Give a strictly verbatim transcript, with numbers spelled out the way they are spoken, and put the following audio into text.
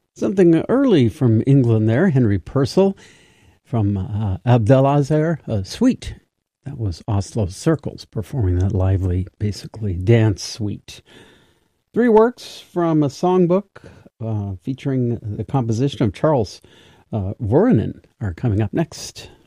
Something early from England there, Henry Purcell from uh, Abdelazer, uh, Suite. That was Oslo Circles performing that lively, basically, dance suite. Three works from a songbook uh, featuring the composition of Charles uh, Voronin are coming up next.